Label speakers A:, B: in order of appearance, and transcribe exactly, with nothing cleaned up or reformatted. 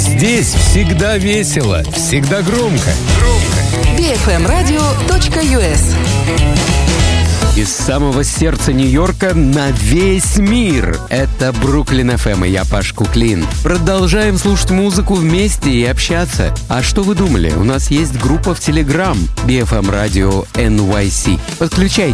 A: Здесь всегда весело, всегда громко.
B: би эф эм радио точка ю эс.
A: Из самого сердца Нью-Йорка на весь мир. Это Бруклин эф эм, и я, Паш Куклин. Продолжаем слушать музыку вместе и общаться. А что вы думали? У нас есть группа в Telegram би эф эм Radio эн уай си. Подключайтесь.